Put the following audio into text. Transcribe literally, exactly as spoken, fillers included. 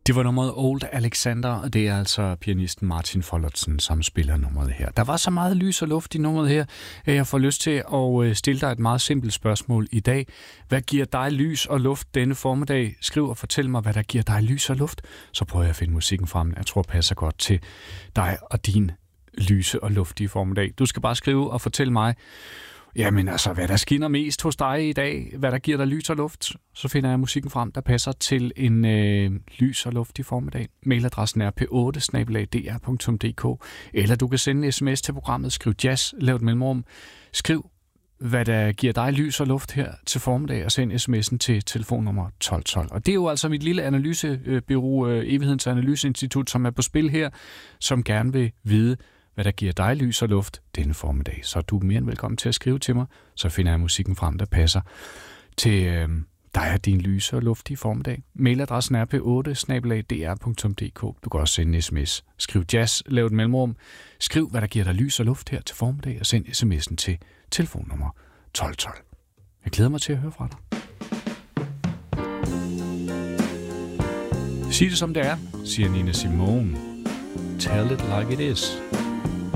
Det var nummeret Old Alexander, og det er altså pianisten Martin Follertsen, som spiller nummeret her. Der var så meget lys og luft i nummeret her, at jeg får lyst til at stille dig et meget simpelt spørgsmål i dag. Hvad giver dig lys og luft denne formiddag? Skriv og fortæl mig, hvad der giver dig lys og luft. Så prøver jeg at finde musikken frem, jeg tror passer godt til dig og din lyse og luftige formiddag. Du skal bare skrive og fortælle mig, jamen altså, hvad der skinner mest hos dig i dag, hvad der giver dig lys og luft, så finder jeg musikken frem, der passer til en øh, lys og luftig formiddag. Mailadressen er p otte snabel-a d r punktum d k, eller du kan sende en sms til programmet, skriv jazz, lav et mellemrum, skriv, hvad der giver dig lys og luft her til formiddag, og send sms'en til telefonnummer tolv tolv. Og det er jo altså mit lille analysebureau, øh, Evighedens Analyseinstitut, som er på spil her, som gerne vil vide, hvad der giver dig lys og luft denne formiddag. Så du er mere end velkommen til at skrive til mig, så finder jeg musikken frem, der passer til øh, dig og din lyse og luftige formiddag. Mailadressen er p otte snabel-a d r punktum d k. Du kan også sende en sms. Skriv jazz, lav et mellemrum. Skriv, hvad der giver dig lys og luft her til formiddag, og send sms'en til telefonnummer tolv tolv. Jeg glæder mig til at høre fra dig. Sig det som det er, siger Nina Simone. Tell it like it is.